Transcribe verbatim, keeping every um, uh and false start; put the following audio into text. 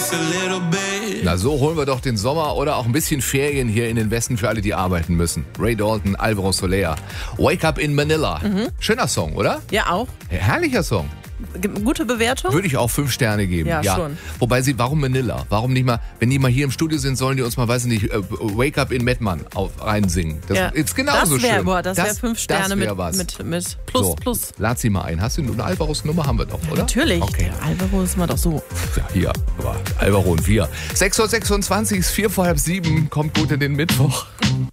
Na, so holen wir doch den Sommer oder auch ein bisschen Ferien hier in den Westen für alle, die arbeiten müssen. Ray Dalton, Alvaro Soler. Wake Up in Manila. Mhm. Schöner Song, oder? Ja, auch. Herrlicher Song. G- Gute Bewertung? Würde ich auch fünf Sterne geben. Ja, schon. Wobei sie, warum Manila? Warum nicht mal, wenn die mal hier im Studio sind, sollen die uns mal, weiß ich nicht, äh, Wake Up in Mettmann auf, reinsingen. Das ja. ist genauso das wär, schön. Boah, das, das wäre fünf Sterne wär mit, was. mit, mit Plus, so, Plus. Lad sie mal ein. Hast du eine Alvaros Nummer? Haben wir doch, oder? Natürlich. Okay. Der Alvaro ist mal doch so. Ja, hier, aber Alvaro und wir. sechs Uhr sechsundzwanzig ist vier vor halb sieben. Kommt gut in den Mittwoch.